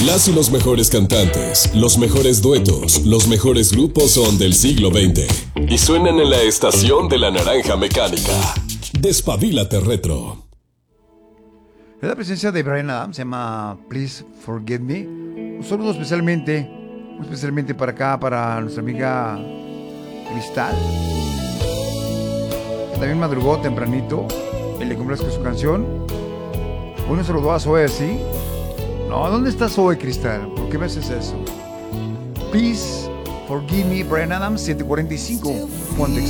Las y los mejores cantantes, los mejores duetos, los mejores grupos son del siglo XX. Y suenan en la estación de la Naranja Mecánica. Despabilate retro. La presencia de Bryan Adams se llama Please Forgive Me. Un saludo especialmente para acá, para nuestra amiga Cristal, que también madrugó tempranito y le complazca su canción. Bueno, saludó a Zoe, ¿sí? No, ¿dónde está Zoe, Cristal? ¿Por qué me haces eso? Please Forgive Me, Bryan Adams, 7:45. Ponte